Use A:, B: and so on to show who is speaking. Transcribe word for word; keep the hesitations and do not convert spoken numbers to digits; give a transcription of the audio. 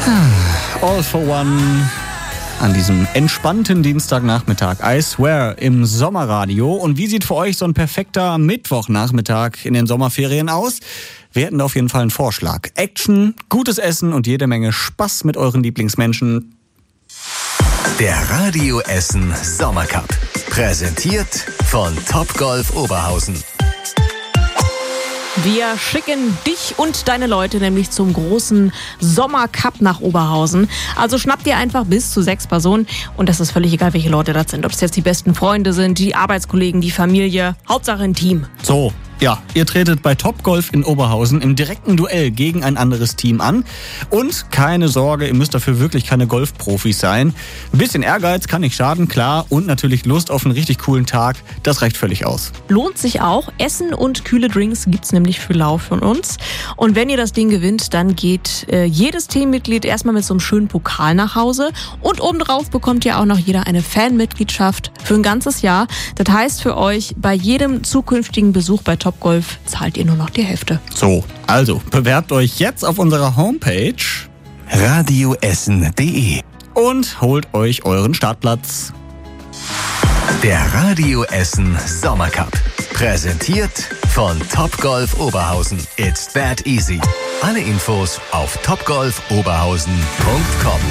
A: All for One an diesem entspannten Dienstagnachmittag. I swear im Sommerradio. Und wie sieht für euch so ein perfekter Mittwochnachmittag in den Sommerferien aus? Wir hätten da auf jeden Fall einen Vorschlag. Action, gutes Essen und jede Menge Spaß mit euren Lieblingsmenschen.
B: Der Radio Essen Sommercup. Präsentiert von Topgolf Oberhausen.
C: Wir schicken dich und deine Leute nämlich zum großen Sommercup nach Oberhausen. Also schnappt ihr einfach bis zu sechs Personen und das ist völlig egal, welche Leute das sind. Ob es jetzt die besten Freunde sind, die Arbeitskollegen, die Familie, Hauptsache ein Team.
A: So, ja, ihr tretet bei Topgolf in Oberhausen im direkten Duell gegen ein anderes Team an. Und keine Sorge, ihr müsst dafür wirklich keine Golfprofis sein. Ein bisschen Ehrgeiz kann nicht schaden, klar. Und natürlich Lust auf einen richtig coolen Tag, das reicht völlig aus.
C: Lohnt sich auch. Essen und kühle Drinks gibt's nämlich für Lauf von uns. Und wenn ihr das Ding gewinnt, dann geht äh, jedes Teammitglied erstmal mit so einem schönen Pokal nach Hause. Und obendrauf bekommt ihr auch noch jeder eine Fanmitgliedschaft für ein ganzes Jahr. Das heißt für euch, bei jedem zukünftigen Besuch bei Topgolf zahlt ihr nur noch die Hälfte.
A: So, also bewerbt euch jetzt auf unserer Homepage
B: radioessen punkt de
A: und holt euch euren Startplatz.
B: Der Radio Essen Sommercup. Präsentiert von Topgolf Oberhausen. It's that easy. Alle Infos auf topgolf oberhausen punkt com.